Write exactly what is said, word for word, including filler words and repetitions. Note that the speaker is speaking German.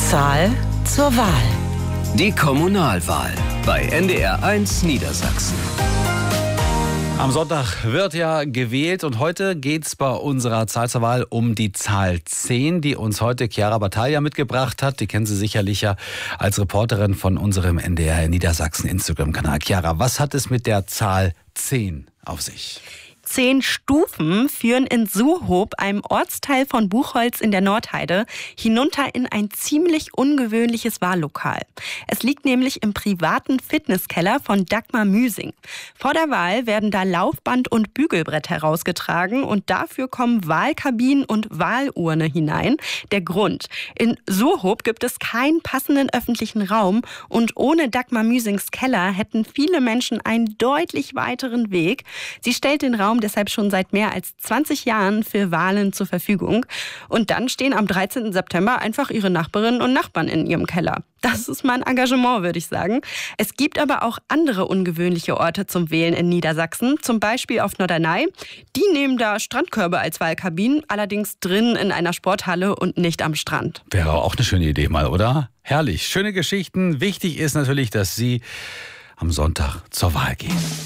Zahl zur Wahl. Die Kommunalwahl bei N D R eins Niedersachsen. Am Sonntag wird ja gewählt und heute geht es bei unserer Zahl zur Wahl um die Zahl zehn, die uns heute Chiara Battaglia mitgebracht hat. Die kennen Sie sicherlich ja als Reporterin von unserem N D R Niedersachsen Instagram-Kanal. Chiara, was hat es mit der Zahl zehn auf sich? Zehn Stufen führen in Suhob, einem Ortsteil von Buchholz in der Nordheide, hinunter in ein ziemlich ungewöhnliches Wahllokal. Es liegt nämlich im privaten Fitnesskeller von Dagmar Müsing. Vor der Wahl werden da Laufband und Bügelbrett herausgetragen und dafür kommen Wahlkabinen und Wahlurne hinein. Der Grund: in Suhob gibt es keinen passenden öffentlichen Raum und ohne Dagmar Müsings Keller hätten viele Menschen einen deutlich weiteren Weg. Sie stellt den Raum deshalb schon seit mehr als zwanzig Jahren für Wahlen zur Verfügung. Und dann stehen am dreizehnten September einfach ihre Nachbarinnen und Nachbarn in ihrem Keller. Das ist mein Engagement, würde ich sagen. Es gibt aber auch andere ungewöhnliche Orte zum Wählen in Niedersachsen, zum Beispiel auf Norderney. Die nehmen da Strandkörbe als Wahlkabinen, allerdings drin in einer Sporthalle und nicht am Strand. Wäre auch eine schöne Idee mal, oder? Herrlich, schöne Geschichten. Wichtig ist natürlich, dass Sie am Sonntag zur Wahl gehen.